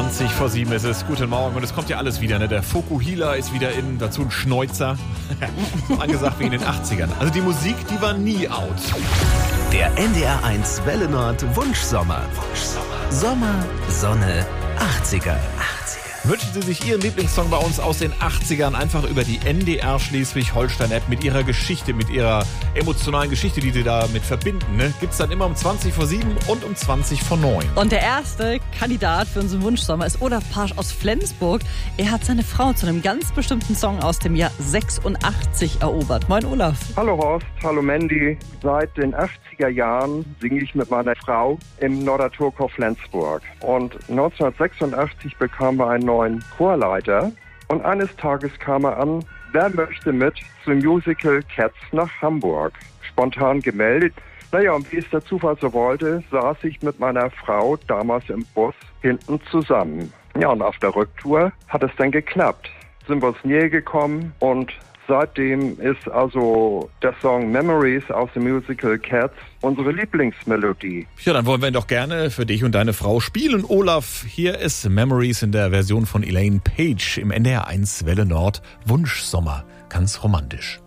20:07 ist es. Guten Morgen. Und es kommt ja alles wieder, ne? Der Fokuhila ist wieder in, dazu ein Schneuzer. So angesagt wie in den 80ern. Also die Musik, die war nie out. Der NDR1 Welle Nord Wunschsommer. Sommer, Sonne, 80er. Wünschen Sie sich Ihren Lieblingssong bei uns aus den 80ern einfach über die NDR Schleswig-Holstein-App mit Ihrer Geschichte, mit Ihrer emotionalen Geschichte, die Sie damit verbinden. Ne? Gibt's dann immer um 20:07 und um 20:09. Und der erste Kandidat für unseren Wunschsommer ist Olaf Pasch aus Flensburg. Er hat seine Frau zu einem ganz bestimmten Song aus dem Jahr 86 erobert. Moin Olaf. Hallo Horst, hallo Mandy. Seit den 80er Jahren singe ich mit meiner Frau im Norderturkor Flensburg. Und 1986 bekamen wir einen neuen Chorleiter. Und eines Tages kam er an, wer möchte mit zum Musical Cats nach Hamburg? Spontan gemeldet. Naja, und wie es der Zufall so wollte, saß ich mit meiner Frau damals im Bus hinten zusammen. Ja, und auf der Rücktour hat es dann geklappt. Sind wir uns näher gekommen und seitdem ist also der Song Memories aus dem Musical Cats unsere Lieblingsmelodie. Ja, dann wollen wir ihn doch gerne für dich und deine Frau spielen. Olaf, hier ist Memories in der Version von Elaine Page im NDR1 Welle Nord Wunschsommer. Ganz romantisch.